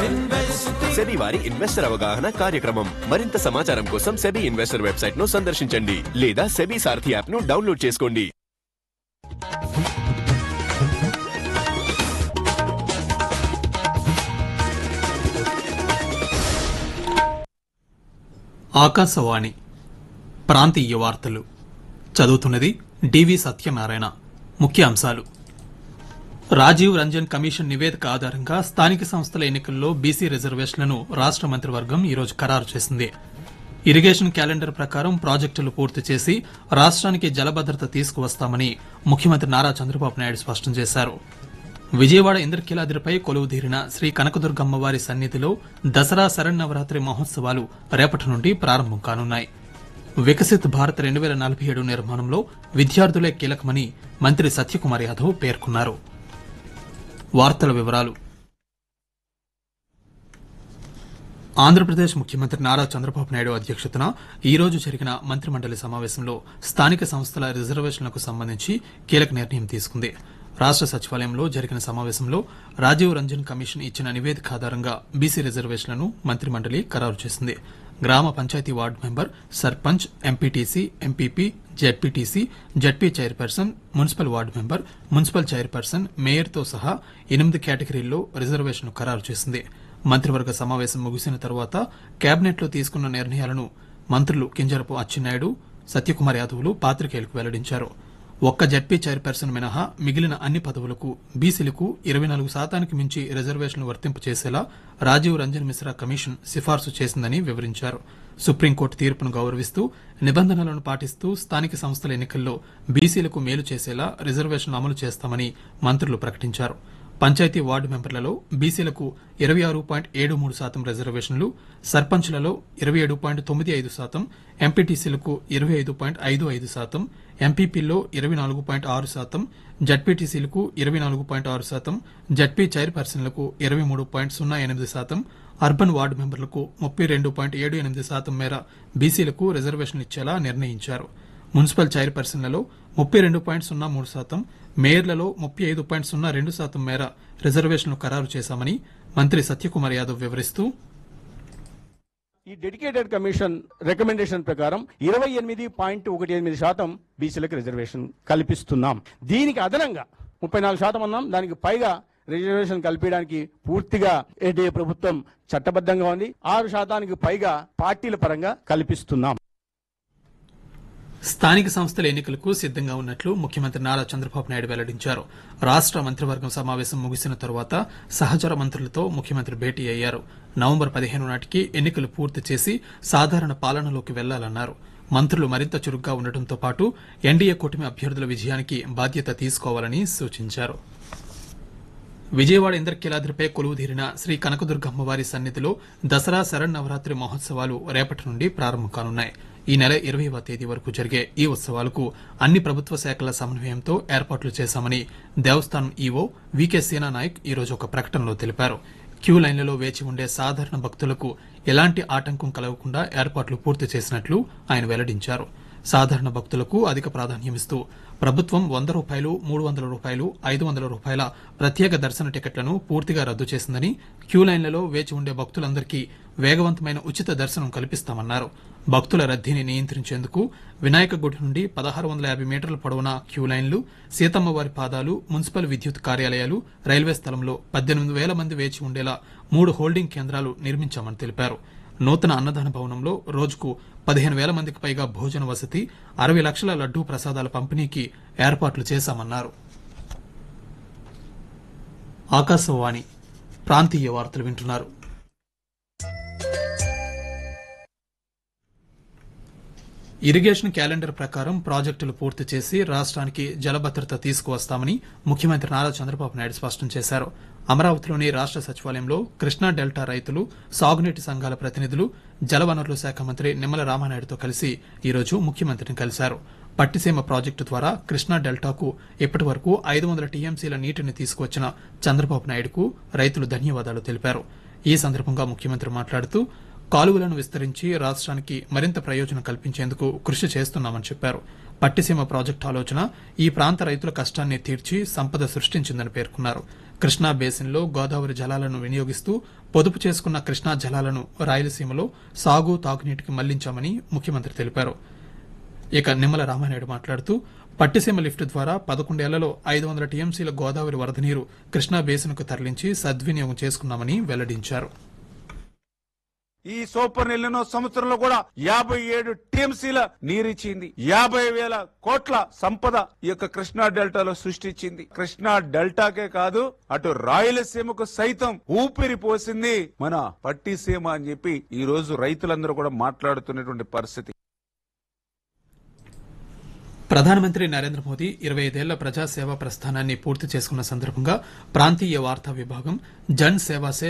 SEBI వారి investor అవగాహన కార్యక్రమం. మరింత సమాచారం కోసం సెబీ ఇన్వెస్టర్ వెబ్సైట్ ను సందర్శించండి లేదా సెబీ సారథి యాప్ ను డౌన్లోడ్ చేసుకోండి. ఆకాశవాణి ప్రాంతీయ వార్తలు చదువుతున్నది డివి సత్యనారాయణ. ముఖ్యాంశాలు: రాజీవ్ రంజన్ కమిషన్ నివేదిక ఆధారంగా స్థానిక సంస్థల ఎన్నికల్లో బీసీ రిజర్వేషన్లను రాష్ట మంత్రివర్గం ఈరోజు ఖరారు చేసింది. ఇరిగేషన్ క్యాలెండర్ ప్రకారం ప్రాజెక్టులు పూర్తి చేసి రాష్ట్రానికి జలభద్రత తీసుకువస్తామని ముఖ్యమంత్రి నారా చంద్రబాబు నాయుడు స్పష్టం చేశారు. విజయవాడ ఇంద్రకీలాద్రిపై కొలువుదీరిన శ్రీ కనకదుర్గమ్మవారి సన్నిధిలో దసరా శరన్నవరాత్రి మహోత్సవాలు రేపటి నుండి ప్రారంభం కానున్నాయి. వికసిత్ భారత్ 2047 నిర్మాణంలో విద్యార్థులే కీలకమని మంత్రి సత్యకుమార్ యాదవ్ పేర్కొన్నారు. వార్తల వివరాలు: ఆంధ్రప్రదేశ్ ముఖ్యమంత్రి నారా చంద్రబాబు నాయుడు అధ్యక్షతన ఈ రోజు జరిగిన మంత్రిమండలి సమావేశంలో స్థానిక సంస్థల రిజర్వేషన్లకు సంబంధించి కీలక నిర్ణయం తీసుకుంది. రాష్ట సచివాలయంలో జరిగిన సమావేశంలో రాజీవ్ రంజన్ కమిషన్ ఇచ్చిన నివేదిక ఆధారంగా బీసీ రిజర్వేషన్లను మంత్రిమండలి ఖరారు చేసింది. గ్రామ panchayat ward member, sarpanch, MPTC, MPP, ZPTC, ZP chairperson, municipal ward member, municipal chairperson, మేయర్తో సహా 8 కేటగిరీల్లో రిజర్వేషన్ ఖరారు చేసింది. మంత్రివర్గ సమావేశం ముగిసిన తర్వాత కేబినెట్లో తీసుకున్న నిర్ణయాలను మంత్రులు కింజరపు అచ్చెన్నాయుడు, సత్యకుమార్ యాదవ్లు పాత్రికేయులకు వెల్లడించారు. ఒక్క జెడ్పీ చైర్పర్సన్ మినహా మిగిలిన అన్ని పదవులకు బీసీలకు 24% మించి రిజర్వేషన్లు వర్తింపు చేసేలా రాజీవ్ రంజన్ మిశ్రా కమిషన్ సిఫార్సు చేసిందని వివరించారు. సుప్రీంకోర్టు తీర్పును గౌరవిస్తూ నిబంధనలను పాటిస్తూ స్థానిక సంస్థల ఎన్నికల్లో బీసీలకు మేలు చేసేలా రిజర్వేషన్లు అమలు చేస్తామని మంత్రులు ప్రకటించారు. పంచాయతీ వార్డు మెంబర్లలో బీసీలకు 26.73% రిజర్వేషన్లు, సర్పంచ్లలో 27.95%, ఎంపీటీసీలకు 25.55%, ఎంపీపీల్లో 24.6%, జడ్పీటీసీలకు 24.6%, జడ్పీ చైర్పర్సన్లకు 23.08%, అర్బన్ వార్డు మెంబర్లకు 32.78% మేర బీసీలకు రిజర్వేషన్లు ఇచ్చేలా నిర్ణయించారు. మున్సిపల్ చైర్పర్సన్లలో 32.03%, మేయర్లలో 35.02% మేర రిజర్వేషన్లు ఖరారు చేశామని మంత్రి సత్యకుమార్ యాదవ్ వివరిస్తూ, ఈ డెడికేటెడ్ కమిషన్ రికమెండేషన్ ప్రకారం 28.18% బీసీలకు రిజర్వేషన్ కల్పిస్తున్నాం. దీనికి అదనంగా 34% అన్నాం, దానికి పైగా రిజర్వేషన్ కల్పించడానికి పూర్తిగా ఎన్డీఏ ప్రభుత్వం చట్టబద్ధంగా ఉంది. 6% పైగా పార్టీల పరంగా కల్పిస్తున్నాం. స్థానిక సంస్థల ఎన్నికలకు సిద్దంగా ఉన్నట్లు ముఖ్యమంత్రి నారా చంద్రబాబు నాయుడు వెల్లడించారు. రాష్ట మంత్రివర్గం సమావేశం ముగిసిన తరువాత సహచర మంత్రులతో ముఖ్యమంత్రి భేటీ అయ్యారు. నవంబర్ 15 నాటికి ఎన్నికలు పూర్తి చేసి సాధారణ పాలనలోకి వెళ్లాలన్నారు. మంత్రులు మరింత చురుగ్గా ఉండటంతో పాటు ఎన్డీఏ కూటమి అభ్యర్థుల విజయానికి బాధ్యత తీసుకోవాలని సూచించారు. విజయవాడ ఇంద్రకీలాద్రిపై కొలువుదీరిన శ్రీ కనకదుర్గమ్మవారి సన్నిధిలో దసరా శరన్నవరాత్రి మహోత్సవాలు రేపటి నుండి ప్రారంభం కానున్నాయి. ఈ నెల 20వ తేదీ వరకు జరిగే ఈ ఉత్సవాలకు అన్ని ప్రభుత్వ శాఖల సమన్వయంతో ఏర్పాట్లు చేశామని దేవస్థానం ఈవో వికే సేనా నాయక్ ఈరోజు ఒక ప్రకటనలో తెలిపారు. క్యూ లైన్లలో వేచి ఉండే సాధారణ భక్తులకు ఎలాంటి ఆటంకం కలగకుండా ఏర్పాట్లు పూర్తి చేసినట్లు ఆయన వెల్లడించారు. సాధారణ భక్తులకు అధిక ప్రాధాన్యమిస్తూ ప్రభుత్వం ₹100, ₹300, ₹500 ప్రత్యేక దర్శన టికెట్లను పూర్తిగా రద్దు చేసిందని, క్యూ లైన్లలో వేచి ఉండే భక్తులందరికీ వేగవంతమైన ఉచిత దర్శనం కల్పిస్తామన్నారు. భక్తుల రద్దీని నియంత్రించేందుకు వినాయక గుడి నుండి 1650 మీటర్ల పొడవున క్యూ లైన్లు, సీతమ్మవారి పాదాలు, మున్సిపల్ విద్యుత్ కార్యాలయాలు, రైల్వే స్థలంలో 18,000 మంది వేచి ఉండేలా 3 హోల్డింగ్ కేంద్రాలు నిర్మించామని తెలిపారు. నూతన అన్నదాన భవనంలో రోజుకు 15,000 మందికి పైగా భోజన వసతి, 60 లక్షల లడ్డూ ప్రసాదాల పంపిణీకి ఏర్పాట్లు చేశామన్నారు. ఆకాశవాణి ప్రాంతీయ వార్తలు వింటున్నారు. ఇరిగేషన్ క్యాలెండర్ ప్రకారం ప్రాజెక్టులు పూర్తి చేసి రాష్ట్రానికి జలభద్రత తీసుకువస్తామని ముఖ్యమంత్రి నారా చంద్రబాబు నాయుడు స్పష్టం చేశారు. అమరావతిలోని రాష్ట సచివాలయంలో కృష్ణా డెల్టా రైతులు, సాగునీటి సంఘాల ప్రతినిధులు, జలవనరుల శాఖ మంత్రి నిమ్మల రామానాయుడుతో కలిసి ఈరోజు ముఖ్యమంత్రిని కలిశారు. పట్టిసీమ ప్రాజెక్టు ద్వారా కృష్ణా డెల్టాకు ఇప్పటి వరకు 500 టీఎంసీల నీటిని తీసుకువచ్చిన చంద్రబాబు నాయుడుకు రైతులు ధన్యవాదాలు తెలిపారు. ఈ సందర్భంగా ముఖ్యమంత్రి మాట్లాడుతూ, కాలువలను విస్తరించి రాష్ట్రానికి మరింత ప్రయోజనం కల్పించేందుకు కృషి చేస్తున్నామని చెప్పారు. పట్టిసీమ ప్రాజెక్టు ఆలోచన ఈ ప్రాంత రైతుల కష్టాన్ని తీర్చి సంపద సృష్టించిందని పేర్కొన్నారు. కృష్ణా బేసిన్లో గోదావరి జలాలను వినియోగిస్తూ పొదుపు చేసుకున్న కృష్ణా జలాలను రాయలసీమలో సాగు తాగునీటికి మళ్లించామని ముఖ్యమంత్రి తెలిపారు. ఇక నిమ్మల రామానాయుడు మాట్లాడుతూ పట్టిసీమ లిఫ్ట్ ద్వారా 11 ఏళ్లలో 500 టీఎంసీల గోదావరి వరద నీరు కృష్ణా బేసిన్కు తరలించి సద్వినియోగం చేసుకున్నామని వెల్లడించారు. ఈ సూపర్ ఎల్లినో సంవత్సరంలో కూడా 57 టీఎంసీల నీరిచ్చింది. 50,000 కోట్ల సంపద ఈ యొక్క కృష్ణా డెల్టాలో సృష్టించింది. కృష్ణా డెల్టాకే కాదు, అటు రాయలసీమకు సైతం ఊపిరి పోసింది మన పట్టిసీమ అని చెప్పి ఈ రోజు రైతులందరూ కూడా మాట్లాడుతున్నటువంటి పరిస్థితి. ప్రధానమంత్రి నరేంద్ర మోదీ 25 ఏళ్ల ప్రజాసేవా ప్రస్థానాన్ని పూర్తి చేసుకున్న సందర్భంగా ప్రాంతీయ వార్తా విభాగం జన్ సేవా సే